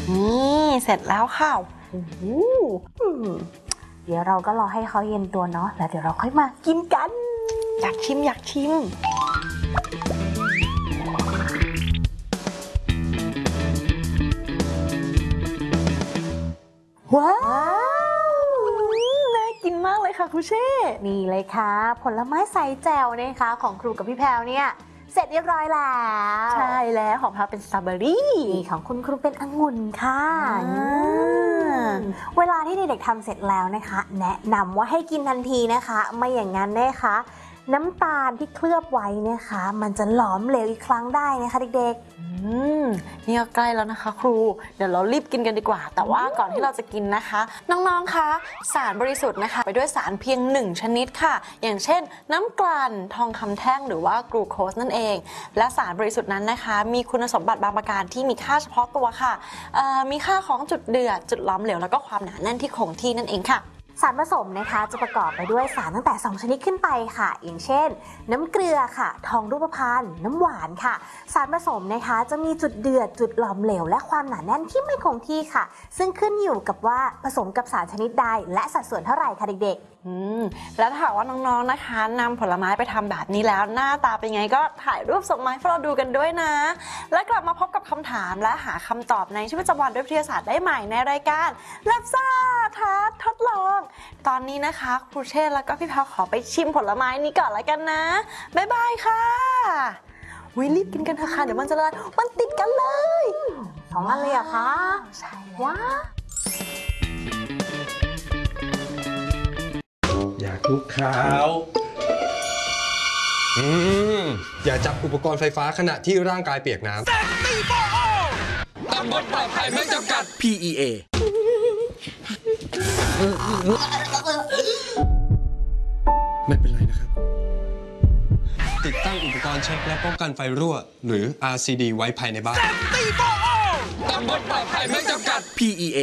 นี่เสร็จแล้วค่ะเดี๋ยวเราก็รอให้เขาเย็นตัวเนาะแล้วเดี๋ยวเราค่อยมากินกันอยากชิมว้าวน่ากินมากเลยค่ะครูเช่นี่เลยค่ะผลไม้ใสแจ่วนะคะของครูกับพี่แพรวเนี่ยเสร็จเรียบร้อยแล้วใช่แล้วของพาเป็นสตรอเบอรี่ของคุณครูเป็นองุ่นค่ะเวลาที่เด็กๆทำเสร็จแล้วนะคะแนะนำว่าให้กินทันทีนะคะไม่อย่างนั้นนะคะน้ำตาลที่เคลือบไว้นะคะมันจะหลอมเหลวอีกครั้งได้นะคะเด็กๆนี่ก็ใกล้แล้วนะคะครูเดี๋ยวเรารีบกินกันดีกว่าแต่ว่าก่อนที่เราจะกินนะคะน้องๆคะสารบริสุทธิ์นะคะไปด้วยสารเพียง1ชนิดค่ะอย่างเช่นน้ำกลั่นทองคำแท่งหรือว่ากลูโคสนั่นเองและสารบริสุทธิ์นั้นนะคะมีคุณสมบัติบางประการที่มีค่าเฉพาะตัวค่ะมีค่าของจุดเดือดจุดล้อมเหลวแล้วก็ความหนาแน่นที่คงที่นั่นเองค่ะสารผสมนะคะจะประกอบไปด้วยสารตั้งแต่2ชนิดขึ้นไปค่ะอย่างเช่นน้ำเกลือค่ะทองรูปพรรณน้ำหวานค่ะสารผสมนะคะจะมีจุดเดือดจุดหลอมเหลวและความหนาแน่นที่ไม่คงที่ค่ะซึ่งขึ้นอยู่กับว่าผสมกับสารชนิดใดและสัดส่วนเท่าไหร่ค่ะเด็กๆแล้วถ้าหากว่าน้องๆนะคะนำผลไม้ไปทำแบบนี้แล้วหน้าตาเป็นไงก็ถ่ายรูปส่งมาให้เราดูกันด้วยนะและกลับมาพบกับคำถามและหาคำตอบในชีวิตประจำวันด้วยวิทยาศาสตร์ได้ใหม่ในรายการรับทราบท้าทดลองตอนนี้นะคะครูเชษแล้วก็พี่แพรวขอไปชิมผลไม้นี้ก่อนละกันนะบ๊ายบายค่ะรีบกินกันเถอะค่ะเดี๋ยวมันจะละลายมันติดกันเลย 2 อันเลยอะคะใช่ว้าอยากรู้ข่าวอย่าจับอุปกรณ์ไฟฟ้าขณะที่ร่างกายเปียกน้ำตำบลปลอดภัยไม่จำกัด PEA ไม่เป็นไรนะครับติดตั้งอุปกรณ์เช็คและป้องกันไฟรั่วหรือ RCD ไว้ภายในบ้านตำบลปลอดภัยไม่จำกัด PEA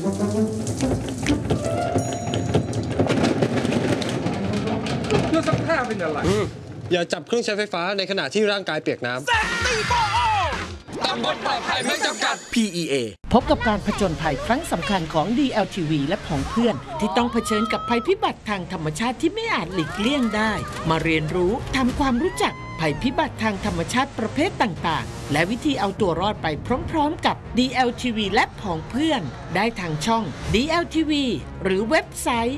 เครื่องซักผ้าเป็นอะไรอย่าจับเครื่องใช้ไฟฟ้าในขณะที่ร่างกายเปียกน้ำตำบลปลอดภัยไม่จำกัด PEA พบกับการผจญภัยครั้งสำคัญของ DLTV และผองเพื่อนที่ต้องเผชิญกับภัยพิบัติทางธรรมชาติที่ไม่อาจหลีกเลี่ยงได้มาเรียนรู้ทำความรู้จักภัยพิบัติทางธรรมชาติประเภทต่างๆและวิธีเอาตัวรอดไปพร้อมๆกับ DLTV และผองเพื่อนได้ทางช่อง DLTV หรือเว็บไซต์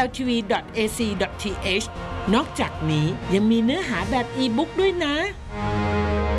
www.dltv.ac.th นอกจากนี้ยังมีเนื้อหาแบบอีบุ๊กด้วยนะ